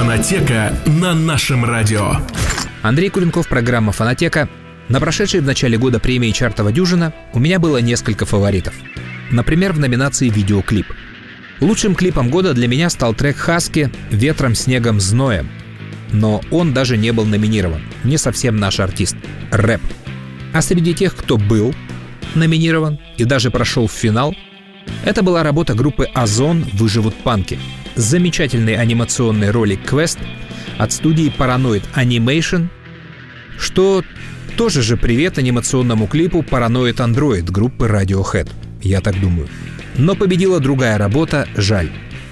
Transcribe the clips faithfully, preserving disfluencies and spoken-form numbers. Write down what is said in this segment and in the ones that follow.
Фонотека на нашем радио. Андрей Куренков, программа «Фонотека». На прошедшей в начале года премии «Чартова дюжина» у меня было несколько фаворитов. Например, в номинации «Видеоклип». Лучшим клипом года для меня стал трек «Хаски» «Ветром, снегом, зноем». Но он даже не был номинирован. Не совсем наш артист. Рэп. А среди тех, кто был номинирован и даже прошел в финал, это была работа группы «Озон. Выживут панки». Замечательный анимационный ролик «Квест» от студии Paranoid Animation, что тоже же привет анимационному клипу Paranoid Android группы Radiohead, я так думаю. Но победила другая работа «Жаль».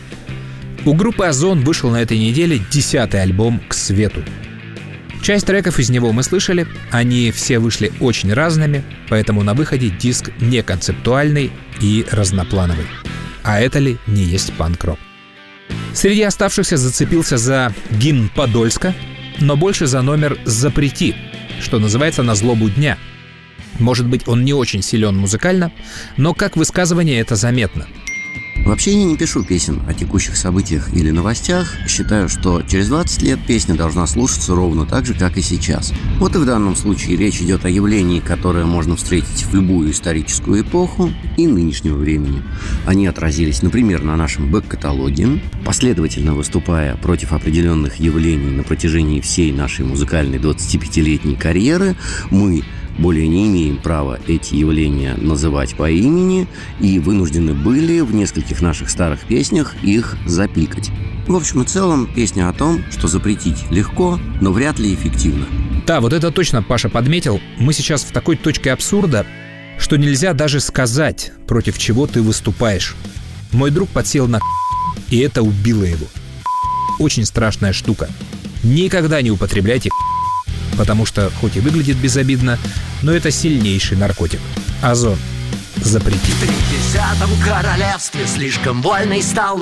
У группы «Озон» вышел на этой неделе десятый альбом «К свету». Часть треков из него мы слышали, они все вышли очень разными, поэтому на выходе диск не концептуальный и разноплановый. А это ли не есть панк-рок? Среди оставшихся зацепился за гимн Подольска, но больше за номер «Запрети», что называется «На злобу дня». Может быть, он не очень силен музыкально, но как высказывание это заметно. Вообще я не пишу песен о текущих событиях или новостях. Считаю, что через двадцать лет песня должна слушаться ровно так же, как и сейчас. Вот и в данном случае речь идет о явлении, которое можно встретить в любую историческую эпоху и нынешнего времени. Они отразились, например, на нашем бэк-каталоге. Последовательно выступая против определенных явлений на протяжении всей нашей музыкальной двадцатипятилетней карьеры, мы более не имеем права эти явления называть по имени и вынуждены были в нескольких наших старых песнях их запикать. В общем и целом, песня о том, что запретить легко, но вряд ли эффективно. Да, вот это точно Паша подметил. Мы сейчас в такой точке абсурда, что нельзя даже сказать, против чего ты выступаешь. Мой друг подсел на и это убило его. Очень страшная штука. Никогда не употребляйте, потому что хоть и выглядит безобидно, но это сильнейший наркотик. Озон. Запрети. В тридесятом королевстве слишком вольный стал